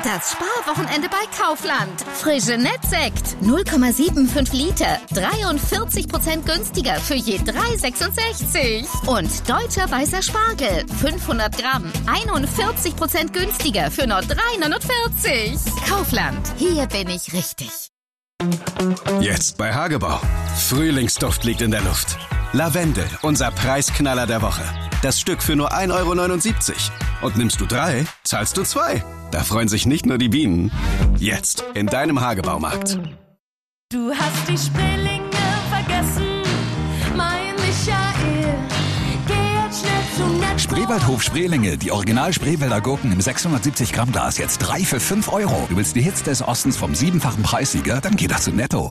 Das Sparwochenende bei Kaufland. Frische Nettsekt 0,75 Liter. 43% günstiger für je 3,66. Und deutscher weißer Spargel 500 Gramm. 41% günstiger für nur 3,49. Kaufland. Hier bin ich richtig. Jetzt bei Hagebau. Frühlingsduft liegt in der Luft. Lavendel, unser Preisknaller der Woche. Das Stück für nur 1,79 €. Und nimmst du 3, zahlst du 2. Da freuen sich nicht nur die Bienen. Jetzt in deinem Hagebaumarkt. Du hast die Spreelinge vergessen, mein Michael. Geh jetzt schnell zu Netto. Spreewaldhof Spreelinge, die Original-Spreewälder Gurken im 670 Gramm Glas, jetzt 3 für 5 €. Du willst die Hits des Ostens vom 7-fachen Preissieger? Dann geh doch zu Netto.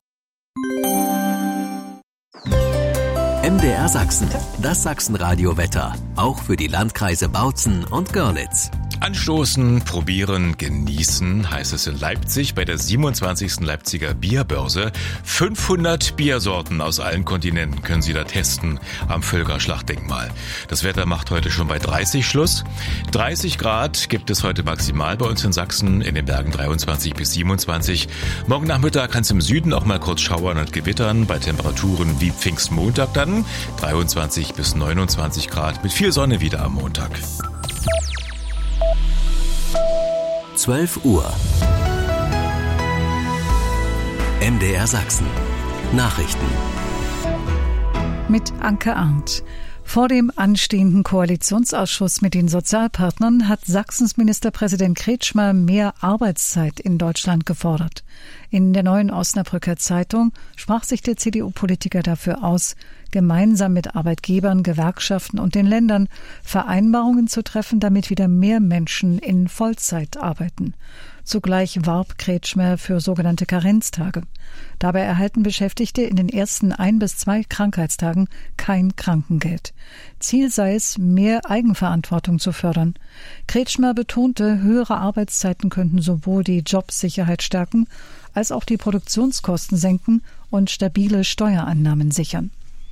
MDR Sachsen, das Sachsenradio-Wetter, auch für die Landkreise Bautzen und Görlitz. Anstoßen, probieren, genießen, heißt es in Leipzig bei der 27. Leipziger Bierbörse. 500 Biersorten aus allen Kontinenten können Sie da testen am Völkerschlachtdenkmal. Das Wetter macht heute schon bei 30 Schluss. 30 Grad gibt es heute maximal bei uns in Sachsen, in den Bergen 23 bis 27. Morgen Nachmittag kann es im Süden auch mal kurz schauern und gewittern, bei Temperaturen wie Pfingstmontag dann 23 bis 29 Grad mit viel Sonne wieder am Montag. 12 Uhr. MDR Sachsen. Nachrichten. Mit Anke Arndt. Vor dem anstehenden Koalitionsausschuss mit den Sozialpartnern hat Sachsens Ministerpräsident Kretschmer mehr Arbeitszeit in Deutschland gefordert. In der Neuen Osnabrücker Zeitung sprach sich der CDU-Politiker dafür aus, gemeinsam mit Arbeitgebern, Gewerkschaften und den Ländern Vereinbarungen zu treffen, damit wieder mehr Menschen in Vollzeit arbeiten. Zugleich warb Kretschmer für sogenannte Karenztage. Dabei erhalten Beschäftigte in den ersten 1 bis 2 Krankheitstagen kein Krankengeld. Ziel sei es, mehr Eigenverantwortung zu fördern. Kretschmer betonte, höhere Arbeitszeiten könnten sowohl die Jobsicherheit stärken, als auch die Produktionskosten senken und stabile Steuereinnahmen sichern.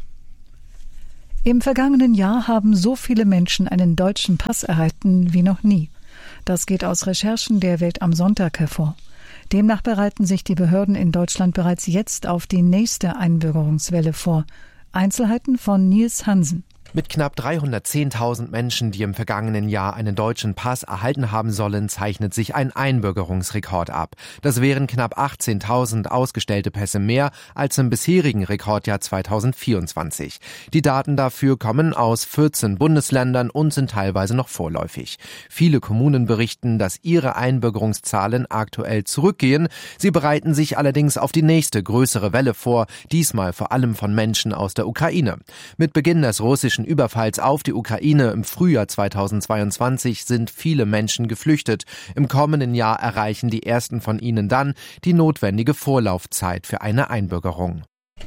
Im vergangenen Jahr haben so viele Menschen einen deutschen Pass erhalten wie noch nie. Das geht aus Recherchen der Welt am Sonntag hervor. Demnach bereiten sich die Behörden in Deutschland bereits jetzt auf die nächste Einbürgerungswelle vor. Einzelheiten von Nils Hansen. Mit knapp 310.000 Menschen, die im vergangenen Jahr einen deutschen Pass erhalten haben sollen, zeichnet sich ein Einbürgerungsrekord ab. Das wären knapp 18.000 ausgestellte Pässe mehr als im bisherigen Rekordjahr 2024. Die Daten dafür kommen aus 14 Bundesländern und sind teilweise noch vorläufig. Viele Kommunen berichten, dass ihre Einbürgerungszahlen aktuell zurückgehen. Sie bereiten sich allerdings auf die nächste größere Welle vor, diesmal vor allem von Menschen aus der Ukraine. Mit Beginn des russischen Überfalls auf die Ukraine im Frühjahr 2022 sind viele Menschen geflüchtet. Im kommenden Jahr erreichen die ersten von ihnen dann die notwendige Vorlaufzeit für eine Einbürgerung.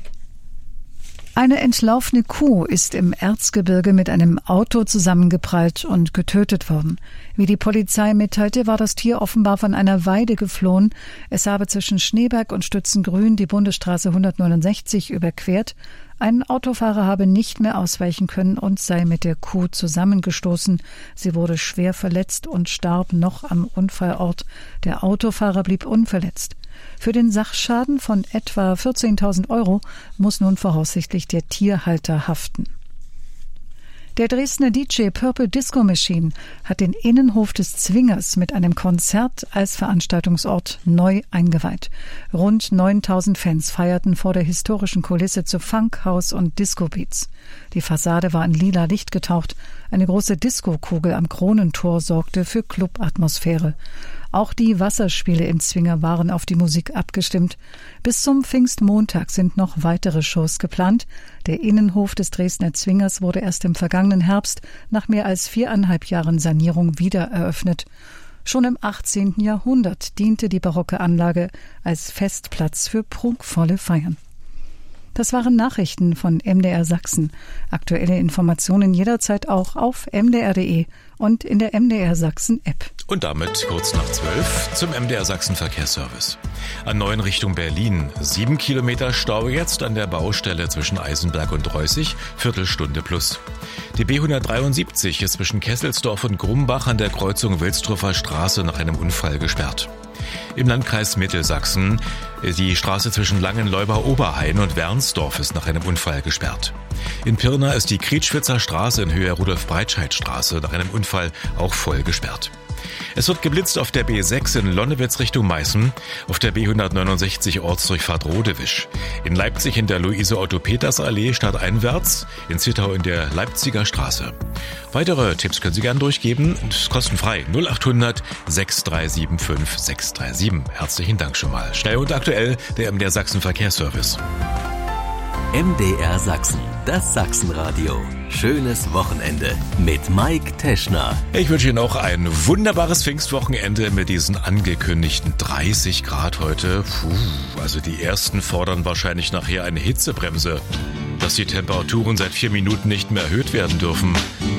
Eine entlaufene Kuh ist im Erzgebirge mit einem Auto zusammengeprallt und getötet worden. Wie die Polizei mitteilte, war das Tier offenbar von einer Weide geflohen. Es habe zwischen Schneeberg und Stützengrün die Bundesstraße 169 überquert. Ein Autofahrer habe nicht mehr ausweichen können und sei mit der Kuh zusammengestoßen. Sie wurde schwer verletzt und starb noch am Unfallort. Der Autofahrer blieb unverletzt. Für den Sachschaden von etwa 14.000 € muss nun voraussichtlich der Tierhalter haften. Der Dresdner DJ Purple Disco Machine hat den Innenhof des Zwingers mit einem Konzert als Veranstaltungsort neu eingeweiht. Rund 9.000 Fans feierten vor der historischen Kulisse zu Funk, House und Disco-Beats. Die Fassade war in lila Licht getaucht. Eine große Disco-Kugel am Kronentor sorgte für Club-Atmosphäre. Auch die Wasserspiele im Zwinger waren auf die Musik abgestimmt. Bis zum Pfingstmontag sind noch weitere Shows geplant. Der Innenhof des Dresdner Zwingers wurde erst im vergangenen Herbst nach mehr als 4,5 Jahren Sanierung wieder eröffnet. Schon im 18. Jahrhundert diente die barocke Anlage als Festplatz für prunkvolle Feiern. Das waren Nachrichten von MDR Sachsen. Aktuelle Informationen jederzeit auch auf mdr.de und in der MDR Sachsen App. Und damit kurz nach 12 zum MDR Sachsen Verkehrsservice. An 9 Richtung Berlin. 7 Kilometer Stau jetzt an der Baustelle zwischen Eisenberg und Reußig. Viertelstunde plus. Die B173 ist zwischen Kesselsdorf und Grumbach an der Kreuzung Wilsdruffer Straße nach einem Unfall gesperrt. Im Landkreis Mittelsachsen die Straße zwischen Langenleuber-Oberhain und Wernsdorf ist nach einem Unfall gesperrt. In Pirna ist die Krietschwitzer Straße in Höhe Rudolf-Breitscheid-Straße nach einem Unfall auch voll gesperrt. Es wird geblitzt auf der B6 in Lonnewitz Richtung Meißen, auf der B169 Ortsdurchfahrt Rodewisch, in Leipzig in der Luise-Otto-Peters-Allee stadteinwärts, in Zittau in der Leipziger Straße. Weitere Tipps können Sie gerne durchgeben, kostenfrei 0800 6375 637. Herzlichen Dank schon mal. Schnell und aktuell der MDR Sachsen Verkehrsservice. MDR Sachsen, das Sachsenradio. Schönes Wochenende mit Mike Teschner. Ich wünsche Ihnen auch ein wunderbares Pfingstwochenende mit diesen angekündigten 30 Grad heute. Also die ersten fordern wahrscheinlich nachher eine Hitzebremse, dass die Temperaturen seit 4 Minuten nicht mehr erhöht werden dürfen.